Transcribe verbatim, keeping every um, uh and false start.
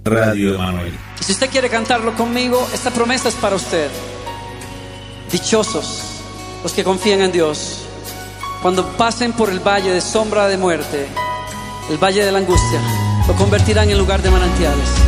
Radio Emanuel. Si usted quiere cantarlo conmigo, esta promesa es para usted. Dichosos los que confían en Dios. Cuando pasen por el valle de sombra de muerte, el valle de la angustia, lo convertirán en lugar de manantiales.